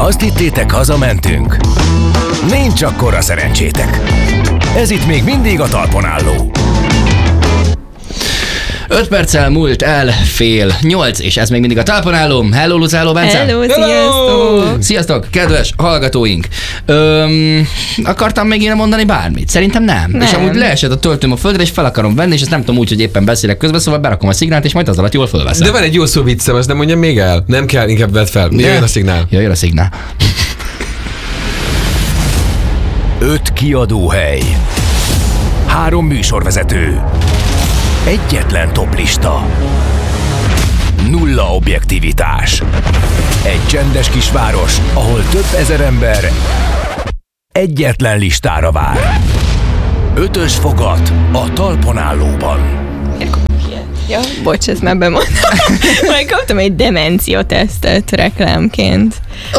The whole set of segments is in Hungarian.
Azt hittétek, hazamentünk? Nincs akkora szerencsétek. Ez itt még mindig a talpon álló. 5 perccel múlt el 7:30, és ez még mindig a talpon álló. Hello, Lucáló Bence! Hello, sziasztok! Sziasztok, kedves hallgatóink! Akartam még én mondani bármit? Szerintem nem. És amúgy leesett a töltőm a földre, és fel akarom venni, és ezt nem tudom úgy, hogy éppen beszélek közben, szóval berakom a szignált, és majd az alatt jól fölveszem. De van egy jó szó viccem, ezt nem mondjam még el. Nem kell, inkább vedd fel. Jöjjön a szignál. Jöjjön a szignál. 5 kiadóhely. 3 műsorvezető. Egyetlen toplista. 0 objektivitás. Egy csendes kisváros, ahol több ezer ember egyetlen listára vár. 5-ös fogat a talpon állóban. Ja, bocs, ezt már bemondtam. Majd kaptam egy demencia-tesztet reklámként.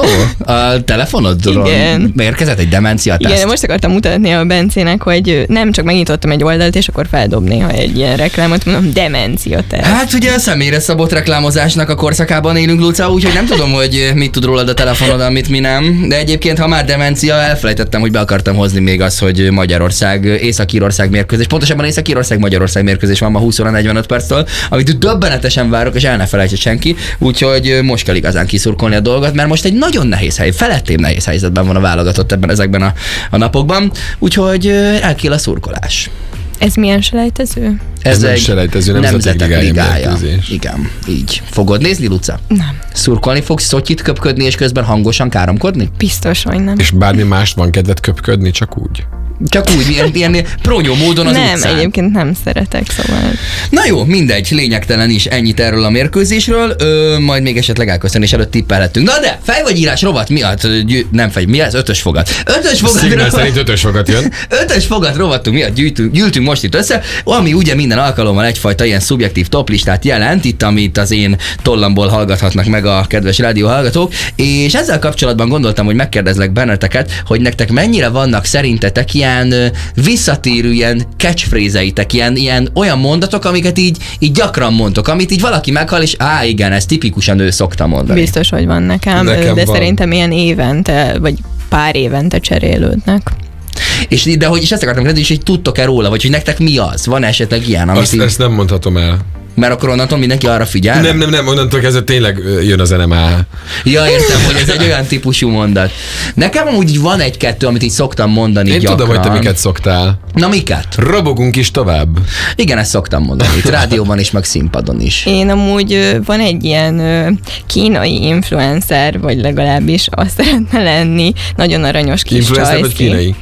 A telefonodról Igen. érkezett egy demencia-teszt? Igen, most akartam mutatni a Bencének, hogy nem csak megnyitottam egy oldalt, és akkor feldob néha egy ilyen reklámot, mondom, demencia-teszt. Hát ugye a személyre szabott reklámozásnak a korszakában élünk, Luca, úgyhogy nem tudom, hogy mit tud rólad a telefonod, amit mi nem. De egyébként, ha már demencia, elfelejtettem, hogy be akartam hozni még azt, hogy Magyarország, Észak-Írország mérkőzés, pontosabban Észak-Írország-Magyarország mérkőzés van ma 20 óra 45 perctől, amit döbbenetesen várok, és el ne felejtse senki, úgyhogy most kell igazán kiszurkolni a dolgot, mert most egy nagyon nehéz hely, felettébb nehéz helyzetben van a válogatott ezekben a napokban, úgyhogy el kell a szurkolás. Ez milyen selejtező? Ez egy selejtező, nemzetek ligája. Igen, így. Fogod nézni, Luca? Nem. Szurkolni fogsz, szotyit köpködni, és közben hangosan káromkodni? Biztos, hogy nem. És bármi mást van kedved köpködni, csak úgy? Csak úgy, ilyen prónyó módon az nem, utcán. egyébként nem szeretek, szóval... Na jó, mindegy, lényegtelen is ennyit erről a mérkőzésről, majd még esetleg elköszönés előtt tippelhetünk. Na de, fej vagy írás rovat miatt, nem fej, mi ez? 5-ös fogat. 5-ös fogat. Szignál szerint 5-ös fogat jön. 5-ös fogat rovatunk miatt gyűltünk most itt össze, ami ugye minden alkalommal egyfajta ilyen szubjektív toplistát jelent, itt amit az én tollamból hallgathatnak meg a kedves rádióhallgatók, és ezzel kapcsolatban gondoltam, hogy megkérdezlek benneteket, hogy nektek mennyire vannak szerintetek ilyen visszatérő ilyen catchphrase-eitek, ilyen olyan mondatok, amiket így gyakran mondtok, amit így valaki meghall, és igen, ez tipikusan ő szokta mondani. Biztos, hogy van nekem de van. Szerintem ilyen évente, vagy pár évente cserélődnek. És de hogy is ezt akartam kérdezni, és hogy tudtok-e róla, vagy hogy nektek mi az? Van esetleg ilyen, amit Ezt nem mondhatom el. Mert akkor onnantól mindenki arra figyel? Nem, onnantól kezdve tényleg jön az NMA. Ja, értem, hogy ez egy olyan típusú mondat. Nekem amúgy van egy-kettő, amit így szoktam mondani Én gyakran. tudom, hogy te miket szoktál. Na miket? Robogunk is tovább. Igen, ezt szoktam mondani. Itt rádióban is, meg színpadon is. Én amúgy van egy ilyen kínai influencer, vagy legalábbis azt szeretne lenni, nagyon aranyos kis influencer csajszi. vagy kínai?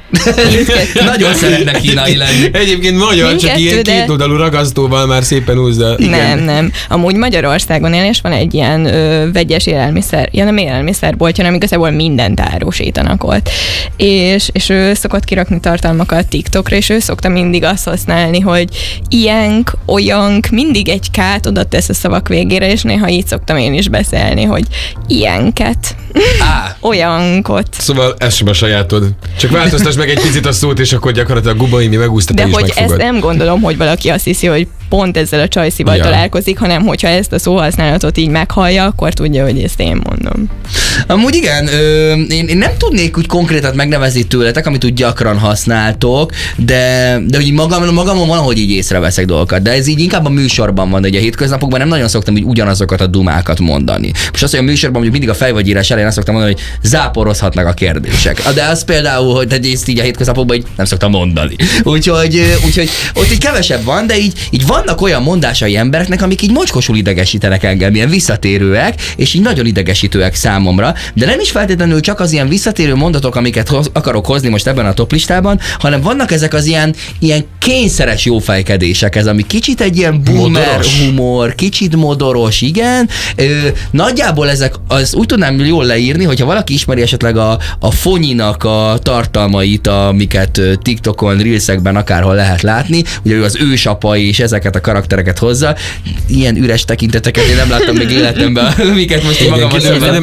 Nagyon szeretnek kínai lenni. Egyébként magyar, csak ilyen kétoldalú ragasztóval már szépen húzza. Nem. Amúgy Magyarországon él, és van egy ilyen vegyes élelmiszer, nem élelmiszerboltja, hanem igazából mindent árusítanak ott. És ő szokott kirakni tartalmakat TikTokra, és ő szokta mindig azt használni, hogy ilyenk, olyank, mindig egy kát oda tesz a szavak végére, és néha így szoktam én is beszélni, hogy ilyenket, olyankot. Szóval ez sem a sajátod. Csak változtass meg egy picit a szót, és akkor gyakorlatilag Gubaimi megúszta, te is megfogad. De hogy ezt nem gondolom, hogy valaki azt hiszi, hogy pont ezzel a csajszival találkozik, hanem hogyha ezt a szóhasználatot így meghallja, akkor tudja, hogy ezt én mondom. Amúgy igen, én nem tudnék úgy konkrétat megnevezni tőletek, amit úgy gyakran használtok, de úgy magamon valahogy így észreveszek dolgokat, de ez így inkább a műsorban van, hogy a hétköznapokban nem nagyon szoktam így ugyanazokat a dumákat mondani. Most azt, hogy a műsorban mondjuk mindig a fej vagy írás elején azt szoktam mondani, hogy záporozhatnak a kérdések. De az például, hogy ezt így a hétköznapokban így nem szoktam mondani. Úgyhogy ott így kevesebb van, de így vannak olyan mondásai embereknek, amik így mocskosul idegesítenek engem, ilyen visszatérőek, és így nagyon idegesítőek számomra, de nem is feltétlenül csak az ilyen visszatérő mondatok, amiket akarok hozni most ebben a toplistában, hanem vannak ezek az ilyen kényszeres jófejkedések, ez ami kicsit egy ilyen boomer humor, kicsit modoros, igen. Nagyjából ezek, az úgy tudnám jól leírni, hogyha valaki ismeri esetleg a Fonyinak a tartalmait, amiket TikTokon, Reelsekben akárhol lehet látni, ugye ő az ősapa és ezeket a karaktereket hozza, ilyen üres tekinteteket én nem láttam még életemben, amiket most magamban nem Fonyi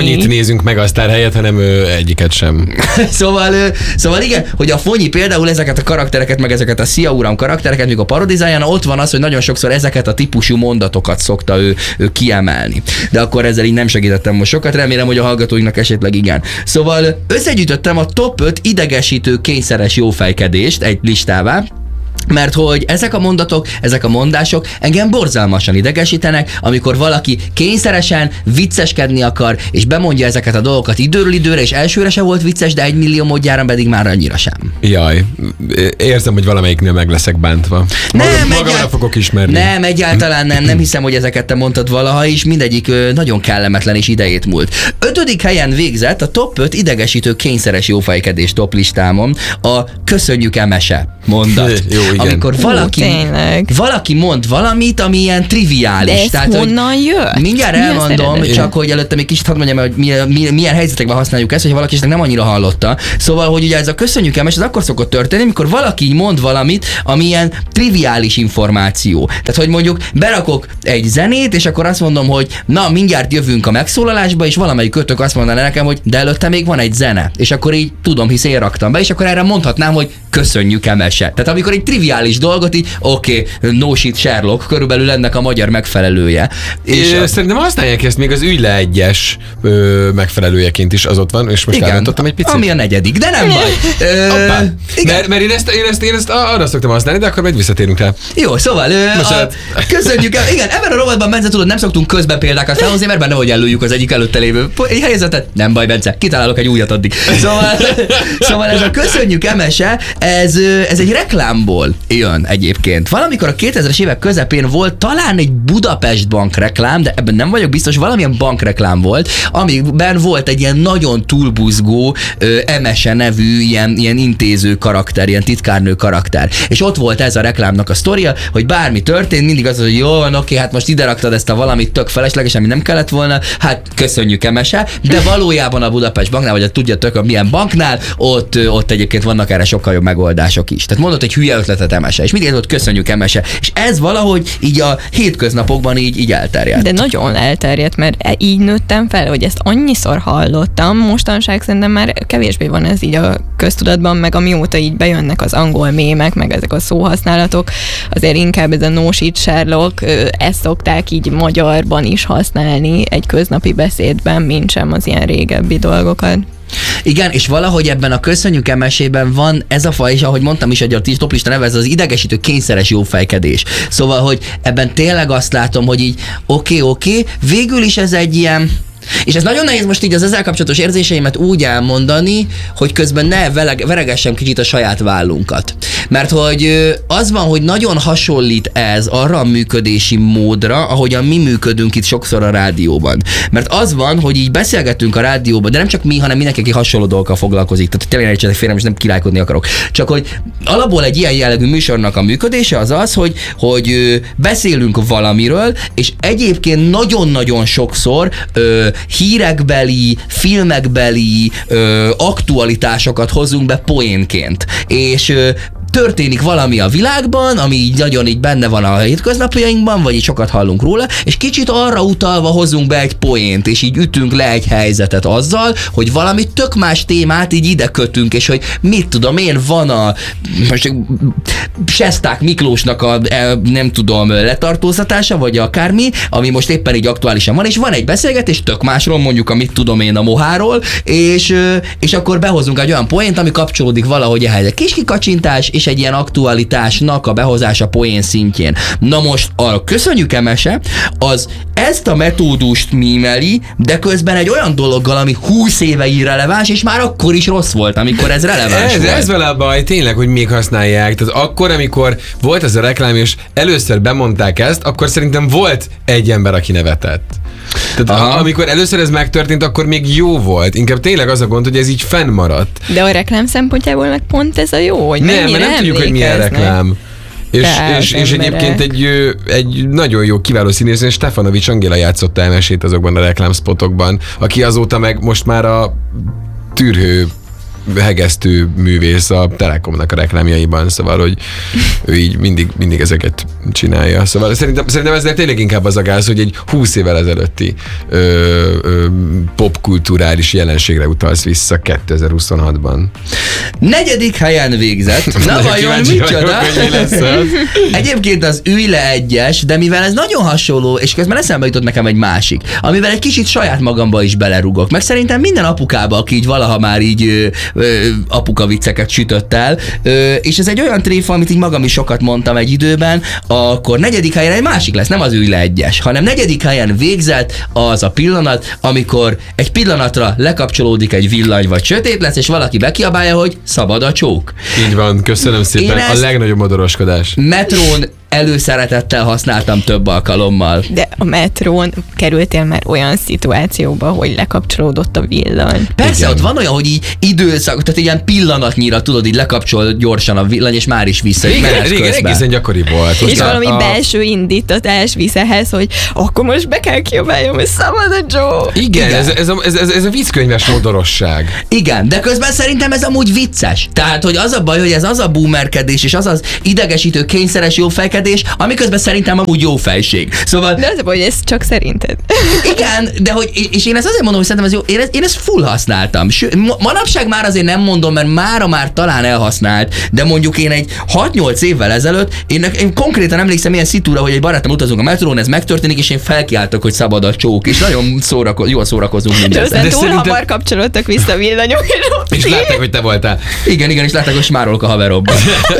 Fonyit nézünk meg a sztár helyett, hanem egyiket sem. Szóval igen, hogy a Fonyi például ezeket a karaktereket, meg ezeket a Szia Uram karaktereket, mikor parodizáljána, ott van az, hogy nagyon sokszor ezeket a típusú mondatokat szokta ő kiemelni. De akkor ezzel így nem segítettem most sokat, remélem, hogy a hallgatóinknak esetleg igen. Szóval összegyűjtöttem a top 5 idegesítő kényszeres jófejkedést egy listává, mert hogy ezek a mondatok, ezek a mondások engem borzalmasan idegesítenek, amikor valaki kényszeresen vicceskedni akar, és bemondja ezeket a dolgokat időről időre, és elsőre se volt vicces, de 1 millió módjára pedig már annyira sem. Jaj, érzem, hogy valamelyiknél meg leszek bántva. Magamra fogok ismerni. Nem, egyáltalán nem hiszem, hogy ezeket te mondtad valaha is, mindegyik nagyon kellemetlen és idejét múlt. 5. helyen végzett a top 5 idegesítő kényszeres jófejkedés top listámon a köszönjük mese mondat. Jó, igen. Amikor valaki mond valamit, ami ilyen triviális. De ez tehát, honnan jött? Mindjárt elmondom, csak hogy előtte még kicsit hadd mondjam, hogy milyen helyzetekben használjuk ezt, hogy valaki nem annyira hallotta. Szóval, hogy ugye ez a köszönjük emes, ez akkor szokott történni, amikor valaki mond valamit, ami ilyen triviális információ. Tehát, hogy mondjuk berakok egy zenét, és akkor azt mondom, hogy na, mindjárt jövünk a megszólalásba, és valamelyik kötök azt mondaná nekem, hogy de előtte még van egy zene. És akkor így tudom, hisz én raktam be, és akkor erre mondhatnám, hogy köszönjük emese. Tehát amikor egy triviális dolgot így, oké, no shit Sherlock, körülbelül ennek a magyar megfelelője. És szerintem használják ezt még az Ülj le egyes megfelelőjeként is, az ott van, és most elrontottam egy picit. Ami a 4., de nem baj. Mert én ezt arra szoktam használni, de akkor majd visszatérünk rá. Jó, szóval köszönjük el. Igen, ebben a rovatban, Bence, tudod, nem szoktunk közben példákat felhozni, mert benne, hogy ellőjük az egyik előtte lévő helyzetet. Nem baj, Bence, kitalálok egy újat addig. Szóval ez a köszönjük emese, ez egy reklámból jön egyébként. Valamikor a 2000-es évek közepén volt talán egy Budapest bank reklám, de ebben nem vagyok biztos, valamilyen bankreklám volt, amiben volt egy ilyen nagyon túlbuzgó Emese nevű ilyen intéző karakter, ilyen titkárnő karakter. És ott volt ez a reklámnak a sztoria, hogy bármi történt, mindig az, hogy jó van, oké, hát most ide raktad ezt a valamit tök felesleges, ami nem kellett volna, hát köszönjük Emese, de valójában a Budapest banknál, vagy tudjátok, milyen banknál, ott egyébként vannak erre sokkal jobb megoldások is. Tehát mondott egy hülye ötletet Emese, és mindig ott köszönjük Emese. És ez valahogy így a hétköznapokban így elterjedt. De nagyon elterjedt, mert így nőttem fel, hogy ezt annyiszor hallottam, mostanság szerintem már kevésbé van ez így a köztudatban, meg amióta így bejönnek az angol mémek, meg ezek a szóhasználatok, azért inkább ez a no shit Sherlock, ezt szokták így magyarban is használni egy köznapi beszédben, mint sem az ilyen régebbi dolgokat. Igen, és valahogy ebben a köszönjük emesében van ez a faj, és ahogy mondtam is, hogy a toplista neve, ez az idegesítő kényszeres jófejkedés. Szóval, hogy ebben tényleg azt látom, hogy így oké, végül is ez egy ilyen. És ez nagyon nehéz most így az ezzel kapcsolatos érzéseimet úgy elmondani, hogy közben ne veregessem kicsit a saját vállunkat. Mert hogy az van, hogy nagyon hasonlít ez arra a működési módra, ahogyan mi működünk itt sokszor a rádióban. Mert az van, hogy így beszélgetünk a rádióban, de nem csak mi, hanem mindenki, aki hasonló dolgokkal foglalkozik. Tehát tényleg értsetek félre, és nem királykodni akarok. Csak hogy alapból egy ilyen jellegű műsornak a működése az az, hogy beszélünk valamiről, és egyébként nagyon-nagyon sokszor hírekbeli, filmekbeli aktualitásokat hozunk be poénként. És történik valami a világban, ami így nagyon így benne van a hétköznapjainkban, vagy így sokat hallunk róla, és kicsit arra utalva hozunk be egy poént, és így ütünk le egy helyzetet azzal, hogy valami tök más témát így ide kötünk, és hogy mit tudom én, van a Sesták Miklósnak a nem tudom, letartóztatása, vagy akármi, ami most éppen így aktuálisan van, és van egy beszélgetés tök másról, mondjuk a mit tudom én a moháról, és akkor behozunk egy olyan poént, ami kapcsolódik valahogy ehhez. Egy kis kikacsintás, és egy ilyen aktualitásnak a behozása poén szintjén. Na most a köszönjük emese, az ezt a metódust mímeli, de közben egy olyan dologgal, ami 20 éve irreleváns, és már akkor is rossz volt, amikor ez releváns volt. Ez vele a baj, tényleg, hogy még használják. Tehát akkor, amikor volt ez a reklám, és először bemondták ezt, akkor szerintem volt egy ember, aki nevetett. Tehát amikor először ez megtörtént, akkor még jó volt. Inkább tényleg az a gond, hogy ez így fennmaradt. De a reklám szempontjából meg pont ez a jó, hogy nem, mert nem tudjuk, hogy milyen reklám. És egyébként egy nagyon jó, kiváló színésznő, Stefanovics Angéla játszotta Emesét azokban a reklámspotokban, aki azóta meg most már a tűrhő hegesztő művész a Telekomnak a reklámjaiban, szóval, hogy ő így mindig ezeket csinálja. Szóval szerintem ezzel tényleg inkább az a gáz, hogy egy 20 évvel ezelőtti popkulturális jelenségre utalsz vissza 2026-ban. 4. helyen végzett. Na vajon micsoda? Egyébként az Ülj le 1-es, de mivel ez nagyon hasonló, és közben eszembe jutott nekem egy másik, amivel egy kicsit saját magamba is belerugok. Meg szerintem minden apukába, aki így valaha már így apuka vicceket sütött el, és ez egy olyan tréfa, amit így magam is sokat mondtam egy időben, akkor 4. helyen egy másik lesz, nem az Ülj le 1-es, hanem 4. helyen végzett az a pillanat, amikor egy pillanatra lekapcsolódik egy villany, vagy sötét lesz, és valaki bekiabálja, hogy szabad a csók. Így van, köszönöm szépen. A legnagyobb modoroskodás. Metrón előszeretettel használtam több alkalommal. De a metrón kerültél már olyan szituációba, hogy lekapcsolódott a villany. Persze, Igen. ott van olyan, hogy így időszak, tehát ilyen pillanatnyira tudod, így lekapcsol gyorsan a villany, és már is vissza. Igen, egészen gyakori volt. És valami belső indítatás visz ehhez, hogy akkor most be kell kiabáljam, hogy szabad a Joe. Igen. Ez a vízkönyves modorosság. Igen, de közben szerintem ez amúgy vicces. Tehát, hogy az a baj, hogy ez az a boomerkedés, és az az idegesítő, kényszeres jófejkedés, ami közben szerintem amúgy jó fejség. Szóval... De az a baj, hogy ez csak szerinted. Igen, de hogy, és én ezt azért mondom, hogy szerintem ez jó, én ezt full használtam. Manapság már azért nem mondom, mert már talán elhasznált, de mondjuk én egy 6-8 évvel ezelőtt, én konkrétan emlékszem ilyen szitúra, hogy egy barátom utazunk a metrón, ez megtörténik, és én felkiáltok, hogy szabad a csók, és nagyon jól szórakozunk De mindezzel. aztán túl hamar kapcsolódtak vissza a villanyok, És látták, hogy te voltál. Igen, és látták, hogy smárolok a haverokban.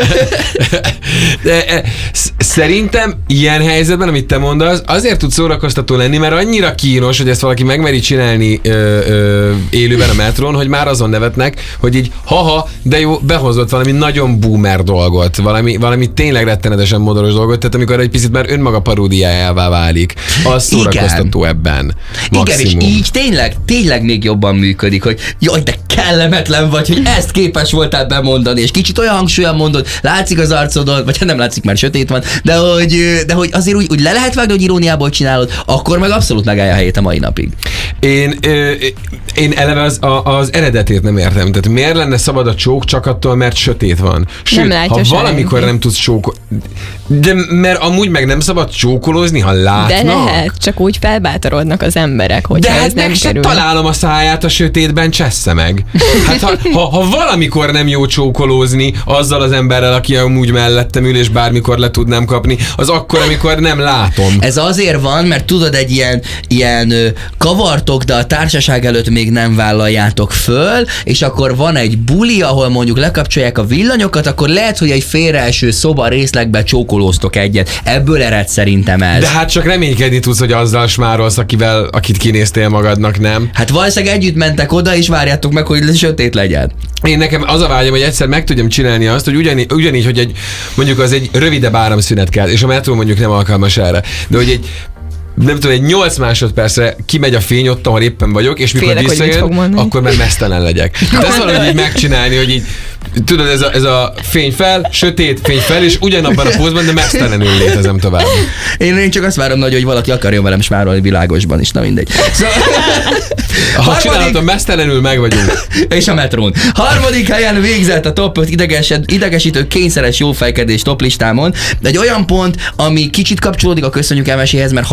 De szerintem ilyen helyzetben, amit te mondasz, azért tud szórakoztató lenni, mert annyira kínos, hogy ezt valaki megmeri csinálni élőben a metrón, hogy már azon nevetnek, hogy így de jó, behozott valami nagyon boomer dolgot, valami tényleg rettenetesen modoros dolgot, tehát amikor egy picit már önmaga paródiájává válik, az szórakoztató ebben. Maximum. Igen, és így tényleg még jobban működik, hogy jaj, de kellemetlen vagy, hogy ezt képes voltál bemondani, és kicsit olyan hangsúlyan mondod, látszik az arcodon, vagy nem látszik, mert sötét van, de hogy azért úgy le lehet vágni, hogy iróniából csinálod, akkor meg abszolút megállja a helyét a mai napig. Én eleve az eredetét nem értem. Tehát miért lenne szabad a csók csak attól, mert sötét van? Sőt, ha valamikor nem tudsz csókolni, de mert amúgy meg nem szabad csókolózni, ha látnak. De lehet, csak úgy felbátorodnak az emberek, hogy de ez hát nem meg se kerül. találom a száját a sötétben, csessze meg. Hát ha valamikor nem jó csókolózni azzal az emberrel, aki amúgy mellettem ül, és bármikor le tudnám kapni, az akkor, amikor nem látom. Ez azért van, mert tudod, egy ilyen kavartok, de a társaság előtt még nem vállaljátok föl, és akkor van egy buli, ahol mondjuk lekapcsolják a villanyokat, akkor lehet, hogy egy félreeső szoba részlegbe csókolóztok egyet. Ebből ered szerintem ez. De hát csak reménykedni tudsz, hogy azzal smárolsz, akit kinéztél magadnak, nem? Hát valószínűleg együtt mentek oda, és várjátok meg, hogy sötét legyen. Én nekem az a vágyam, hogy egyszer meg tudjam csinálni azt, hogy ugyanígy, hogy mondjuk az egy rövidebb áramszünet kell, és a metró mondjuk nem alkalmas erre, de hogy nem tudom, egy 8 másodpercre kimegy a fény ott, ahol éppen vagyok, és mikor visszajön, akkor már mesztelen legyek. De ezt valahogy így megcsinálni, hogy így, tudod, ez a fény fel, sötét fény fel, és ugyanabban a pózban, de mesztelenül létezem tovább. Én csak azt várom nagy, hogy valaki akarjon velem smárolni világosban is, na mindegy. Szóval... Ha csinálhatom, mesztelenül meg vagyunk. És a metrón. 3. helyen végzett a top 5 idegesítő kényszeres jófejkedés top listámon. Egy olyan pont, ami kicsit kapcsolódik a Köszönjük elmeséhez, mert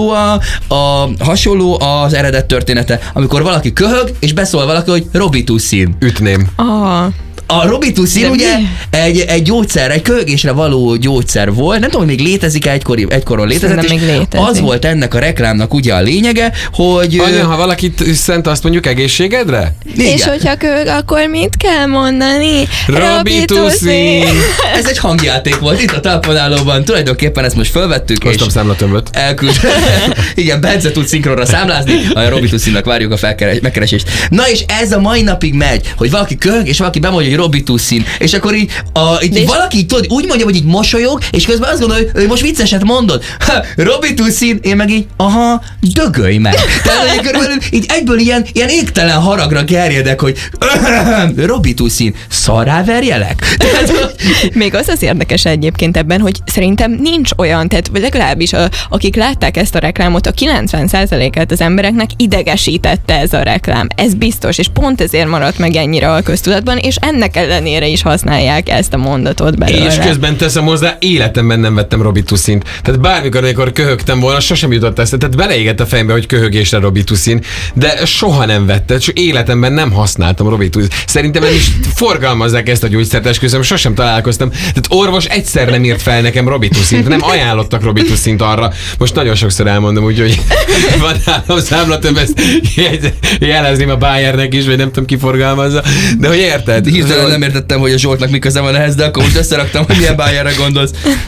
hasonló az eredet története, amikor valaki köhög, és beszól valaki, hogy Robitussin. Ütném. A Robitussin ugye egy gyógyszer, egy köhögésre való gyógyszer volt, nem tudom, hogy még létezik, egykoron létezett, és még létezik. Az volt ennek a reklámnak ugye a lényege, hogy... Anya, ha valakit szent, azt mondjuk egészségedre? Igen. És hogyha köhög, akkor mit kell mondani? Robitussin! Ez egy hangjáték volt itt a telefonálóban, tulajdonképpen ezt most felvettük, Hoztam és számlatömböt. Igen, Bence tud szinkronra számlázni, a Robitussinnak várjuk a megkeresést. Na és ez a mai napig megy, hogy valaki köhög, és valaki bemondja, hogy hogy Robitussin, és akkor így, valaki így, tudod, úgy mondja, hogy így mosolyog, és közben azt gondolja, hogy most vicceset mondod. Robitussin, én meg így, dögölj meg. Tehát körülbelül így egyből ilyen égtelen haragra gerjedek, hogy Robitussin, szarrá verjelek? Még az érdekes egyébként ebben, hogy szerintem nincs olyan, tehát legalábbis akik látták ezt a reklámot, a 90%-át az embereknek idegesítette ez a reklám. Ez biztos, és pont ezért maradt meg ennyire a köztudatban, és ennek ellenére is használják ezt a mondatot belőle. És közben teszem hozzá, életemben nem vettem Robitussint. Tehát bármikor, amikor köhögtem volna, sosem jutott ezt. Tehát beleégett a fejembe, hogy köhögésre Robitussin, de soha nem vettem, és életemben nem használtam Robitussint. Szerintem nem is forgalmazzák ezt a gyógyszert, esküszöm, sosem találkoztam. Tehát orvos egyszer nem írt fel nekem Robitussint, nem ajánlottak Robitussint arra. Most nagyon sokszor elmondom, úgyhogy van nálam számlatom, ezt jelezném a Bayernek is, vagy nem tudom ki forgalmazza. De hogy érted? Hirtelen nem értettem, hogy a Zsoltnak mi köze van ehhez, de akkor most összeraktam, hogy milyen Bayerre gondolsz.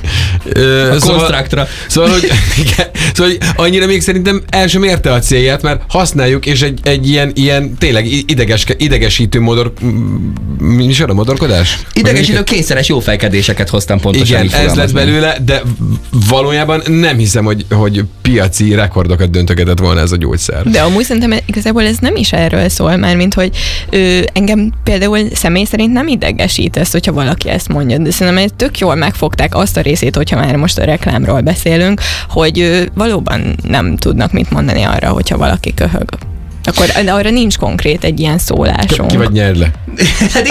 A Constructra. Szóval, hogy annyira még szerintem el sem érte a célját, mert használjuk, és egy ilyen tényleg idegesítő modorkodás? Idegesítő kényszeres jófejkedéseket hoztam pontosan. Igen, ez lett belőle, de valójában nem hiszem, hogy piaci rekordokat döntögetett volna ez a gyógyszer. De amúgy szerintem igazából ez nem is erről szól már, mint hogy engem például személy szerint nem idegesít ez, hogyha valaki ezt mondja, de szerintem tök jól megfogták azt a részét, hogyha már most a reklámról beszélünk, hogy valóban nem tudnak mit mondani arra, hogyha valaki köhög. Akkor arra nincs konkrét egy ilyen szólásunk. Ki vagy nyerd le. Hát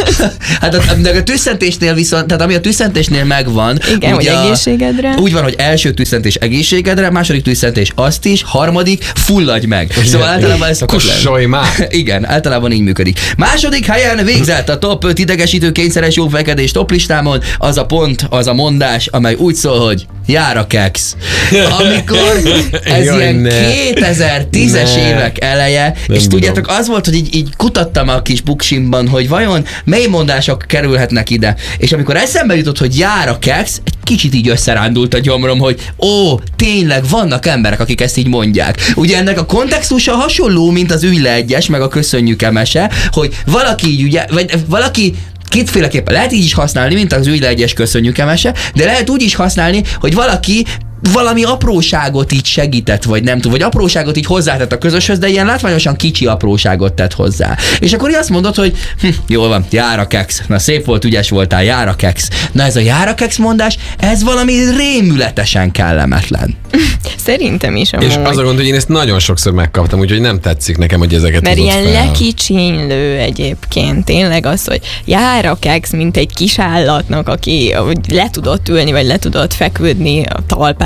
igen, a tüsszentésnél viszont, tehát ami a tüsszentésnél megvan. Igen, hogy egészségedre. Úgy van, hogy első tüsszentés egészségedre, második tüsszentés azt is, harmadik fulladj meg. Szóval általában ez szokott lenni. Kussolj már! Igen, általában így működik. Második helyen végzett a top 5 idegesítő kényszeres jófejkedés top listámon az a pont, az a mondás, amely úgy szól, hogy jár a keksz. Amikor ez ilyen 2010-es évek eleje, és tudjátok, az volt, hogy így kutattam a kis buksimban, hogy vajon mely mondások kerülhetnek ide. És amikor eszembe jutott, hogy jár a keksz, egy kicsit így összerándult a gyomrom, hogy tényleg vannak emberek, akik ezt így mondják. Ugye ennek a kontextusa hasonló, mint az ülj le egyes, meg a köszönjük emese, hogy valaki így ugye, vagy valaki kétféleképpen lehet így is használni, mint az ülj le egyes köszönjük emese, de lehet úgy is használni, hogy valaki valami apróságot így segített, vagy nem tudom, vagy apróságot így hozzátett a közöshöz, de ilyen látványosan kicsi apróságot tett hozzá. És akkor így azt mondod, hogy jól van, jár a keksz. Na szép volt, ügyes voltál, jár a keksz. Na ez a jár a keksz mondás, ez valami rémületesen kellemetlen. Szerintem is amúgy. És az a gond, hogy én ezt nagyon sokszor megkaptam, úgyhogy nem tetszik nekem, hogy ezeket mert hozott ilyen fel. lekicsinlő egyébként. Tényleg az, hogy jár a keksz, mint egy kis állatnak, aki le tudott ülni, vagy le tudott feküdni a talpára.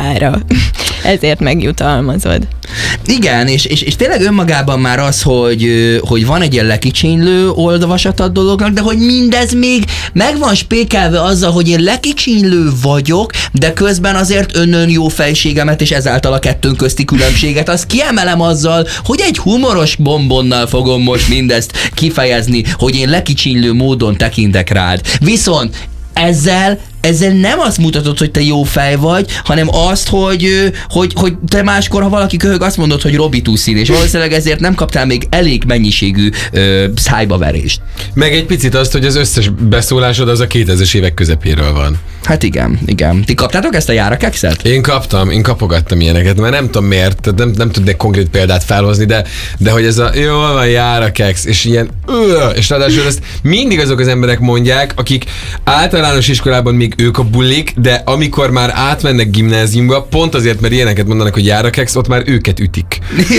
Ezért megjutalmazod. Igen, és tényleg önmagában már az, hogy van egy ilyen lekicsinlő olvasata a dolognak, de hogy mindez még meg van spékelve azzal, hogy én lekicsinlő vagyok, de közben azért önön jó fejségemet, és ezáltal a kettőnk közti különbséget, azt kiemelem azzal, hogy egy humoros bombonnal fogom most mindezt kifejezni, hogy én lekicsinlő módon tekintek rád. Viszont ezzel nem azt mutatod, hogy te jó fej vagy, hanem azt, hogy te máskor, ha valaki köhög, azt mondod, hogy Robitussin, és valószínűleg ezért nem kaptál még elég mennyiségű szájbaverést. Meg egy picit azt, hogy az összes beszólásod az a 2000-es évek közepéről van. Hát igen. Ti kaptátok ezt a jár a kekszet? Én kapogattam ilyeneket, mert nem tudom miért, tehát nem tudnék konkrét példát felhozni, de hogy ez a jól van, jár a keksz, és ilyen és ráadásul ezt mindig azok az emberek mondják, akik általános iskolában még ők a bulik, de amikor már átmennek gimnáziumba, pont azért, mert ilyeneket mondanak, hogy jár a keksz, ott már őket ütik.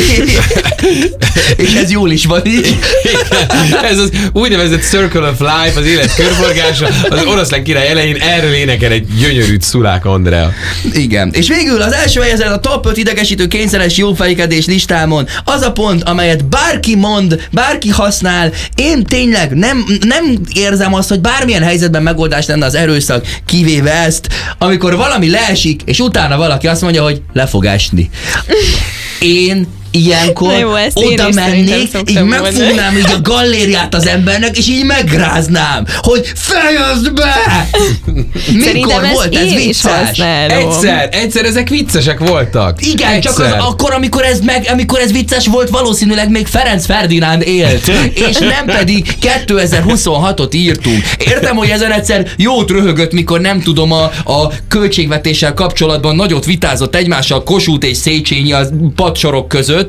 És ez jól is van így. Ez az úgynevezett Circle of Life, az élet körforgása, az Oroszlán király elején erről énekel egy gyönyörűt Szulák Andrea. Igen. És végül az első helyezett a top 5 idegesítő kényszeres jófejkedés listámon az a pont, amelyet bárki mond, bárki használ. Én tényleg nem érzem azt, hogy bármilyen helyzetben megoldás lenne az erőszak, kivéve ezt, amikor valami leesik, és utána valaki azt mondja, hogy le fog esni. ilyenkor Na jó, ezt én oda is szerintem mennék, így szoktam megfognám így a gallériát az embernek, és így megráznám, hogy fejezd be! Szerintem Mikor volt ez én is vicces? használom. Egyszer ezek viccesek voltak. Igen, egyszer. csak akkor, amikor ez vicces volt, valószínűleg még Ferenc Ferdinánd élt, és nem pedig 2026-ot írtunk. Értem, hogy ezen egyszer jót röhögött, mikor nem tudom, a költségvetéssel kapcsolatban nagyot vitázott egymással Kossuth és Széchenyi a padsorok között,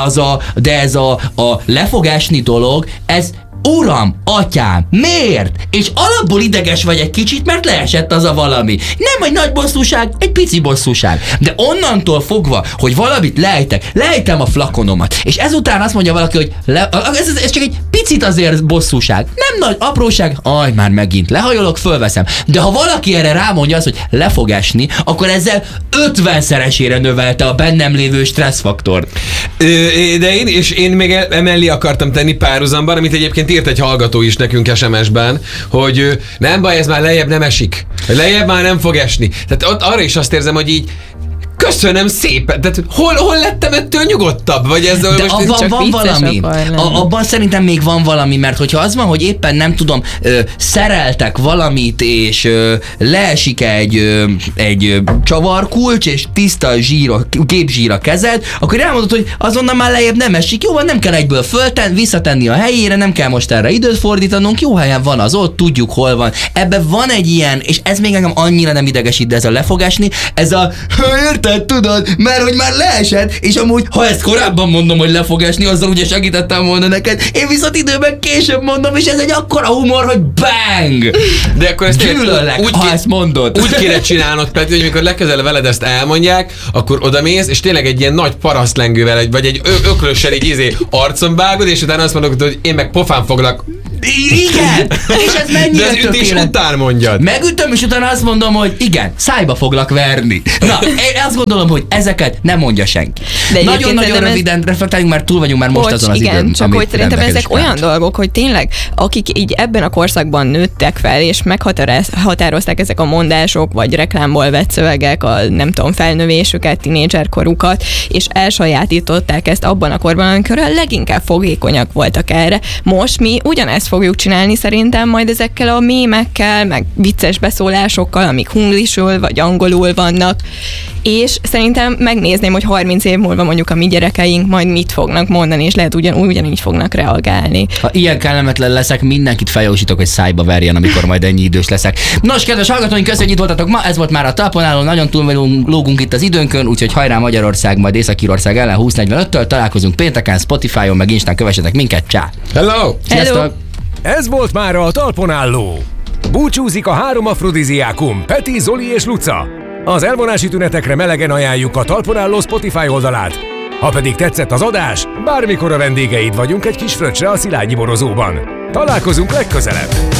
de ez a lefogásni dolog, ez Uram, atyám, miért? És alapból ideges vagy egy kicsit, mert leesett az a valami. Nem egy nagy bosszúság, egy pici bosszúság. De onnantól fogva, hogy valamit lejtem a flakonomat, és ezután azt mondja valaki, hogy ez csak egy picit azért bosszúság. Nem nagy, apróság, már megint lehajolok, fölveszem. De ha valaki erre rámondja azt, hogy le fog esni, akkor ezzel 50-szeresére növelte a bennem lévő stresszfaktort. De én még emellé akartam tenni párhuzamban, amit egyébként írt egy hallgató is nekünk SMS-ben, hogy nem baj, ez már lejjebb nem esik. Lejjebb már nem fog esni. Tehát ott arra is azt érzem, hogy így köszönöm szépen. Tehát hol lettem ettől nyugodtabb? Vagy ezzel de most abban van valami. Abban szerintem még van valami, mert hogyha az van, hogy éppen nem tudom, szereltek valamit, és leesik egy csavarkulcs, és tiszta gépzsír a kezed, akkor elmondod, hogy azonnal már lejjebb nem esik. Jó, nem kell egyből visszatenni a helyére, nem kell most erre időt fordítanunk, jó helyen van az ott, tudjuk hol van. Ebben van egy ilyen, és ez még engem annyira nem idegesít, de ez a lefogásni, ez a érted, tudod, mert hogy már leesett, és amúgy, ha ezt korábban mondom, hogy le fog esni, azzal ugye segítettem volna neked, én viszont időben később mondom, és ez egy akkora humor, hogy bang! De akkor ezt gyűlöllek, ha ezt mondod. Úgy kéne csinálnod, Peti, hogy amikor legközelebb veled ezt elmondják, akkor odamész, és tényleg egy ilyen nagy parasztlengővel, vagy egy öklössel egy arcon vágod, és utána azt mondod, hogy én meg pofán foglak. Igen! És ez mennyire de az ütés tökélet. után mondjad. Megütöm, és utána azt mondom, hogy igen, szájba foglak verni. Na, én azt gondolom, hogy ezeket nem mondja senki. Nagyon-nagyon röviden reflektáljunk, mert túl vagyunk már most azon az igen, időn. csak hogy szerintem ezek olyan dolgok, hogy tényleg, akik így ebben a korszakban nőttek fel, és meghatározták ezek a mondások, vagy reklámból vett szövegek, a nem tudom, felnövésüket, tinédzserkorukat, és elsajátították ezt abban a korban, amikor a leginkább fogékonyak voltak erre. Most mi ugyanezt fogjuk csinálni szerintem majd ezekkel a mémekkel, meg vicces beszólásokkal, amik hunglisul vagy angolul vannak, és szerintem megnézném, hogy 30 év múlva mondjuk a mi gyerekeink majd mit fognak mondani, és lehet ugyanígy fognak reagálni. Ha ilyen kellemetlen leszek, mindenkit feljósítok, hogy szájba verjen, amikor majd ennyi idős leszek. Nos, kedves hallgatóink, köszönjük, hogy itt voltatok ma, ez volt már a Talpon Álló, nagyon túl lógunk itt az időnkön, úgyhogy hajrá Magyarország, majd Észak-Írország ellen 20:45-től, találkozunk pénteken, Spotify-on, meg Instán, kövessetek minket, csá! Hello! Sziasztok! Ez volt már a Talpon Álló. Búcsúzik a 3 afrodiziákum, Peti, Zoli és Luca. Az elvonási tünetekre melegen ajánljuk a Talpon Álló Spotify oldalát. Ha pedig tetszett az adás, bármikor a vendégeid vagyunk egy kis fröccsre a Szilágyi borozóban. Találkozunk legközelebb!